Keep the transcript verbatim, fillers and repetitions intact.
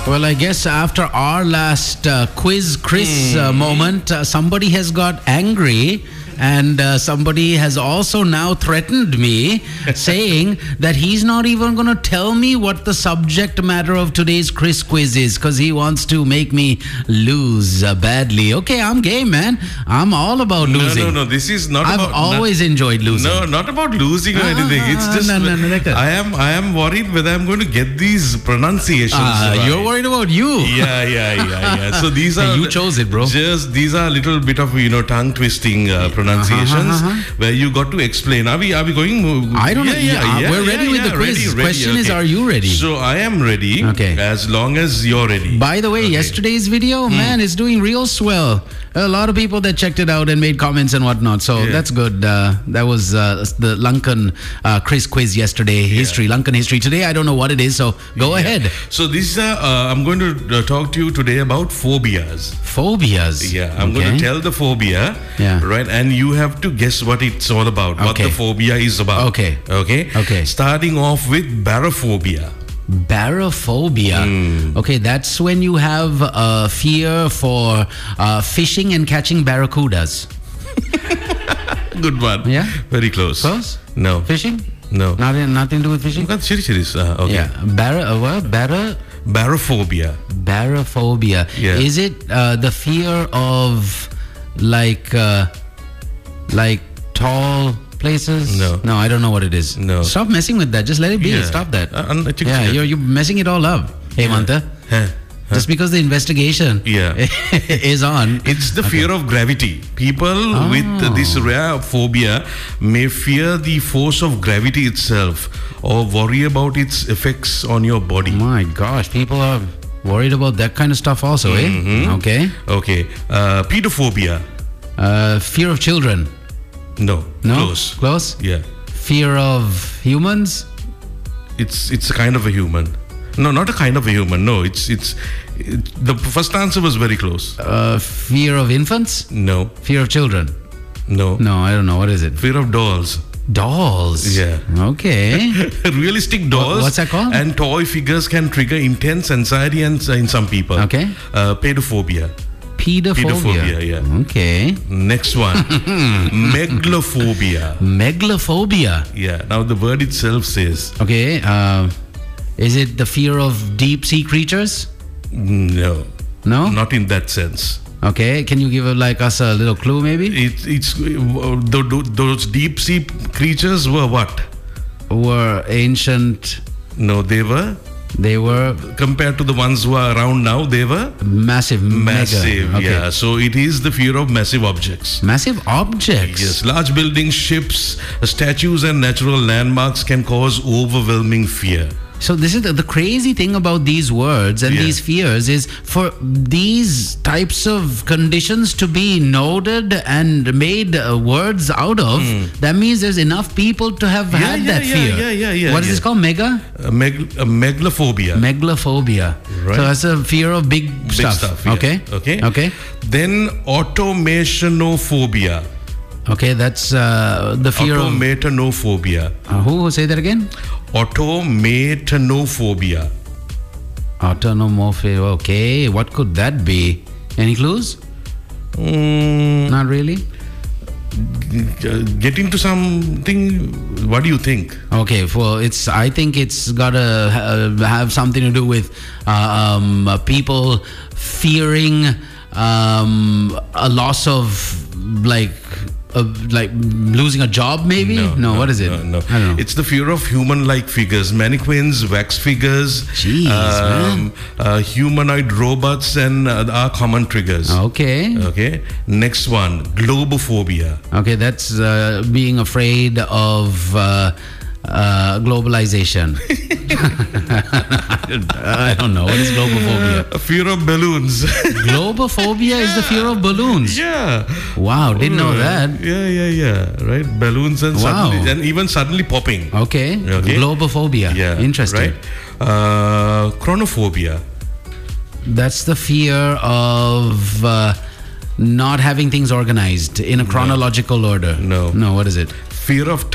Well, I guess after our last uh, quiz Chris uh, moment, uh, somebody has got angry. And uh, somebody has also now threatened me, saying that he's not even going to tell me what the subject matter of today's Chris quiz is, because he wants to make me lose uh, badly. Okay, I'm game, man. I'm all about losing. No, no, no. This is not I've about... I've always not, enjoyed losing. No, not about losing or ah, anything. It's just... No, no, no, no, I am I am worried whether I'm going to get these pronunciations uh, right. You're worried about you. Yeah, yeah, yeah, yeah. So these are... You chose it, bro. Just, these are a little bit of, you know, tongue-twisting uh, pronunciations uh-huh, uh-huh. where you got to explain. Are we are we going? I don't yeah, know. Yeah, yeah, yeah, we're ready yeah, with yeah, the quiz. Ready, ready, Question okay. is, are you ready? So I am ready. Okay. As long as you're ready. By the way, okay. yesterday's video, hmm. man, is doing real swell. A lot of people that checked it out and made comments and whatnot. So yeah. that's good. Uh, that was uh, the Lankan uh, Chris quiz yesterday. Yeah. History, Lankan history. Today, I don't know what it is. So go yeah. ahead. So this is, uh, uh, I'm going to uh, talk to you today about phobias. Phobias. Yeah, I'm okay. going to tell the phobia. Yeah. Right, and you have to guess what it's all about. What okay. the phobia is about. Okay. Okay. Okay. Starting off with barophobia. Barophobia. Mm. Okay, that's when you have a fear for uh, fishing and catching barracudas. Good one. Yeah. Very close. Close? No. Fishing? No. Nothing, nothing to do with fishing? Uh, okay. Yeah. Bar- uh, what? Bar- Barophobia. Barophobia. Yeah. Is it uh, the fear of like uh, like tall places? No. No, I don't know what it is. No. Stop messing with that. Just let it be. Yeah. Stop that. Uh, yeah, you're, you're messing it all up. Hey, yeah. Mantha. Huh. Huh. Just because the investigation yeah. is on. It's the fear okay. of gravity. People oh. with this rare phobia may fear the force of gravity itself or worry about its effects on your body. My gosh, people are worried about that kind of stuff also, mm-hmm. eh? Okay. Okay. Uh, pedophobia. Uh, fear of children. No. No? Close. Close? Yeah. Fear of humans? It's it's a kind of a human. No, not a kind of a human. No, it's it's it, the first answer was very close. Uh, fear of infants? No. Fear of children? No. No, I don't know. What is it? Fear of dolls. Dolls? Yeah. Okay. Realistic dolls. What's that called? And toy figures can trigger intense anxiety and uh, in some people. Okay. Uh, pedophobia. Pedophobia. Pedophobia, yeah. Okay. Next one. Megalophobia. Megalophobia. Yeah. Now the word itself says. Okay. Uh, is it the fear of deep sea creatures? No. No? Not in that sense. Okay. Can you give like us a little clue maybe? It, it's uh, those deep sea creatures were what? Were ancient. No, they were. They were compared to the ones who are around now. They were massive, massive. Mega. Okay. Yeah. So it is the fear of massive objects. Massive objects. Yes. Large buildings, ships, statues, and natural landmarks can cause overwhelming fear. So this is the, the crazy thing about these words and yeah. these fears is for these types of conditions to be noted and made uh, words out of, mm. that means there's enough people to have yeah, had yeah, that yeah, fear. Yeah, yeah, yeah. What is yeah. this called? Mega? Uh, meg- uh, megalophobia. Megalophobia. Right. So that's a fear of big, big stuff. stuff yeah. Okay. Okay. Okay. Then automatonophobia. Okay, that's uh, the fear automatonophobia. of... Uh, who? Say that again? Automatonophobia. Autonomophobia. Okay, what could that be? Any clues? Mm, Not really? Get into something. What do you think? Okay, well, it's. I think it's gotta uh, have something to do with uh, um, uh, people fearing um, a loss of like... Uh, like losing a job, maybe? No, no, no what is it? No, no. I don't know. It's the fear of human-like figures, mannequins, wax figures, Jeez, um, uh, humanoid robots, and uh, are common triggers. Okay. Okay. Next one, globophobia. Okay, that's uh, being afraid of uh, uh, globalization. I don't know. What is globophobia? A fear of balloons. Globophobia yeah. is the fear of balloons. Yeah. Wow, didn't know that. Yeah, yeah, yeah. Right, balloons and wow. suddenly, and even suddenly popping. Okay. okay. Globophobia. Yeah. Interesting. Right. Uh, chronophobia. That's the fear of uh, not having things organized in a chronological no. order. No. No. What is it? Fear of